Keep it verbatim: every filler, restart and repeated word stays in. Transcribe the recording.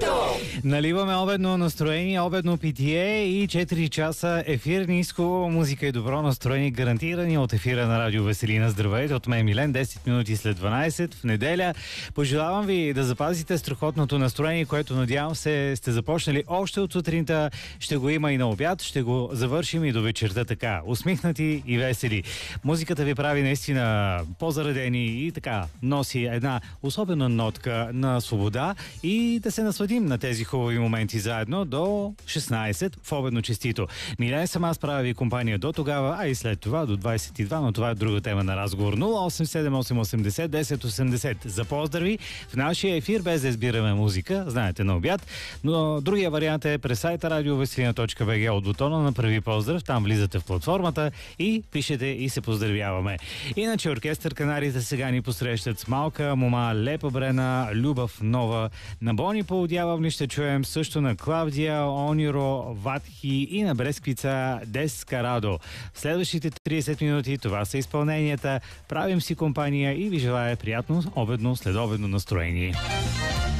Наливаме обедно настроение, обедно питие и четири часа ефир, ниско музика и добро настроение, гарантирани от ефира на Радио Веселина. Здравейте, от мен Милен, десет минути след дванайсет в неделя. Пожелавам ви да запазите страхотното настроение, което надявам се сте започнали още от сутринта. Ще го има и на обяд, ще го завършим и до вечерта така. Усмихнати и весели. Музиката ви прави наистина по-заредени и така носи една особена нотка на свобода и да се насладим на тези хубави моменти заедно до шестнайсет в обедно честито. Милен съм, аз правя ви компания до тогава, а и след това до двайсет и два, но това е друга тема на разговор. нула осем седем осем осемдесет десет осемдесет за поздрави в нашия ефир, без да избираме музика, знаете, на обяд, но другия вариант е през сайта радиовеселина точка би джи от бутона на прави поздрав, там влизате в платформата и пишете и се поздравяваме. Иначе оркестър Канарите сега ни посрещат с Малка мома, Лепа Брена, Любов Нова. На Бони поудявам ли ще чуем също на Клавдия, Ониро, Ватхи и на Бресквица Дескарадо. В следващите трийсет минути това са изпълненията. Правим си компания и ви желая приятно обедно, следобедно настроение.